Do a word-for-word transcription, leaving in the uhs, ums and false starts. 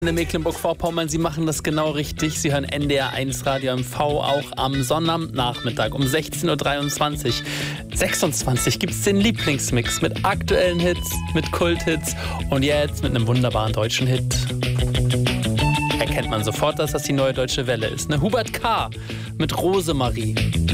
In Mecklenburg-Vorpommern, Sie machen das genau richtig. Sie hören N D R eins Radio M V auch am Sonnabendnachmittag um sechzehn Uhr dreiundzwanzig. sechsundzwanzig gibt es den Lieblingsmix mit aktuellen Hits, mit Kulthits und jetzt mit einem wunderbaren deutschen Hit. Erkennt man sofort, dass das die Neue Deutsche Welle ist. Ne? Hubert K. mit Rosemarie.